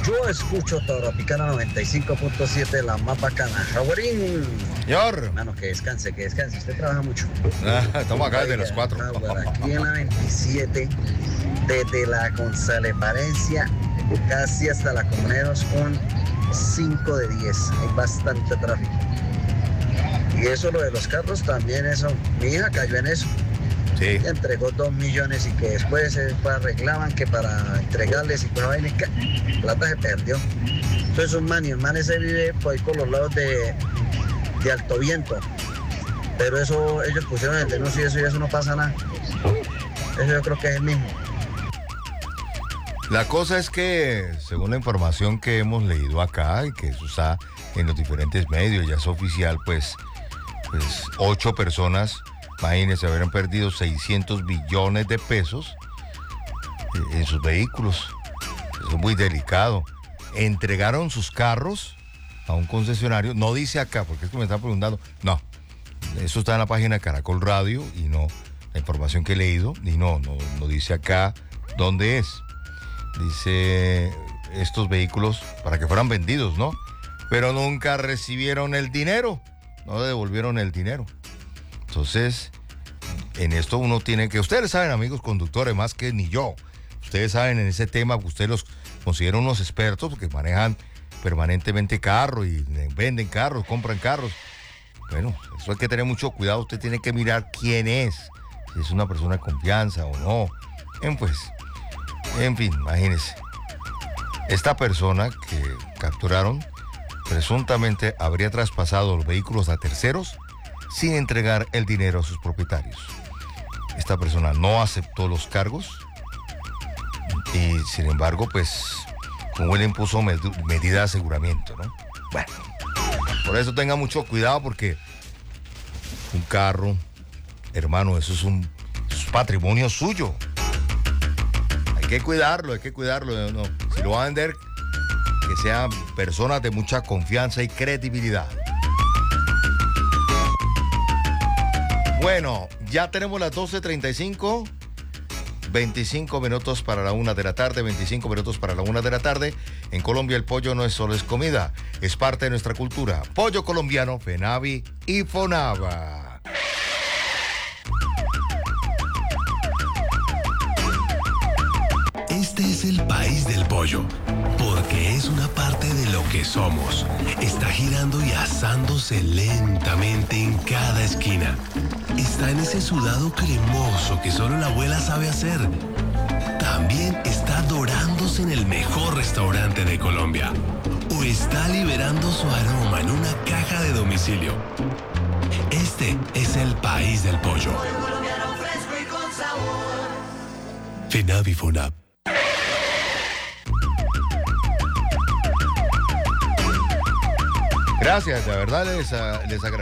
Yo escucho Tropicana 95.7, la más bacana. Jaguarín. Señor. Hermano, que descanse. Usted trabaja mucho. Estamos acá desde las 4. Jaguar, aquí en la 27, desde la González Valencia, casi hasta la Comuneros, un 5 de 10. Hay bastante tráfico. Y eso, lo de los carros, también eso. Mi hija cayó en eso. Sí. Que entregó 2 millones y que después arreglaban que para entregarles y pues vaina, plata se perdió. Entonces un man, y el man ese vive por ahí por los lados de Alto Viento. Pero eso, ellos pusieron el denuncio y eso no pasa nada. Eso yo creo que es el mismo. La cosa es que, según la información que hemos leído acá y que eso está en los diferentes medios, ya es oficial, pues 8 personas, imagínense, habrán perdido 600 billones de pesos en sus vehículos. Eso es muy delicado. Entregaron sus carros a un concesionario. No dice acá, porque es que me están preguntando. No, eso está en la página de Caracol Radio y no, la información que he leído, y no dice acá dónde es. Dice estos vehículos para que fueran vendidos, ¿no? Pero nunca recibieron el dinero, no devolvieron el dinero. Entonces, en esto uno tiene que... Ustedes saben, amigos conductores, más que ni yo. Ustedes saben en ese tema, ustedes los consideran unos expertos porque manejan permanentemente carros y venden carros, compran carros. Bueno, eso hay que tener mucho cuidado. Usted tiene que mirar quién es, si es una persona de confianza o no. En fin, imagínense. Esta persona que capturaron presuntamente habría traspasado los vehículos a terceros sin entregar el dinero a sus propietarios. Esta persona no aceptó los cargos y, sin embargo, pues, como él impuso medida de aseguramiento, ¿no? Bueno, por eso tenga mucho cuidado porque un carro, hermano, eso es patrimonio suyo. Hay que cuidarlo, ¿no? Si lo va a vender, que sean personas de mucha confianza y credibilidad. Bueno, ya tenemos las 12:35, 25 minutos para la 1 de la tarde, 25 minutos para la 1 de la tarde. En Colombia el pollo no es solo comida, es parte de nuestra cultura. Pollo colombiano, FENAVI y FONAVA. Este es el país del pollo, porque es una parte de lo que somos. Está girando y asándose lentamente en cada esquina. Está en ese sudado cremoso que solo la abuela sabe hacer. También está dorándose en el mejor restaurante de Colombia. O está liberando su aroma en una caja de domicilio. Este es el país del pollo. FENAVI FONAV. Gracias, de verdad les agradezco.